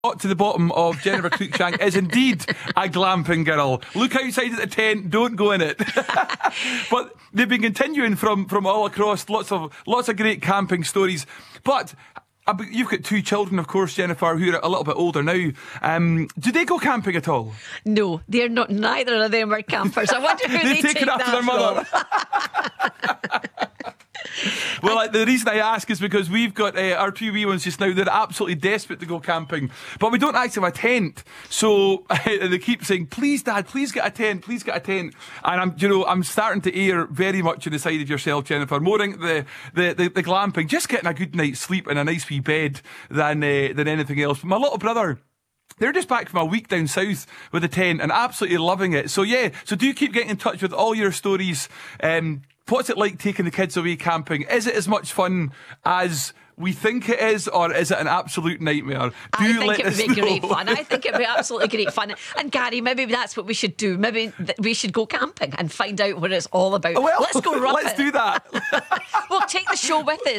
got to the bottom of Jennifer Cruikshank is indeed a glamping girl. Look outside at the tent, don't go in it. But they've been continuing from all across, lots of great camping stories. But you've got two children, of course, Jennifer, who are a little bit older now. Do they go camping at all? No, they're not. Neither of them are campers. I wonder who they take after their mother. Well, the reason I ask is because we've got our two wee ones just now. They're absolutely desperate to go camping, but we don't actually have a tent. So they keep saying, "Please, Dad, please get a tent. Please get a tent." And I'm starting to err very much on the side of yourself, Jennifer. More into the glamping, just getting a good night's sleep in a nice wee bed than anything else. But my little brother, they're just back from a week down south with a tent and absolutely loving it. So so do keep getting in touch with all your stories. What's it like taking the kids away camping? Is it as much fun as we think it is, or is it an absolute nightmare? I think it would be great fun. I think it would be absolutely great fun. And Gary, maybe that's what we should do. Maybe we should go camping and find out what it's all about. Well, let's go rough. Let's do that. We'll take the show with us.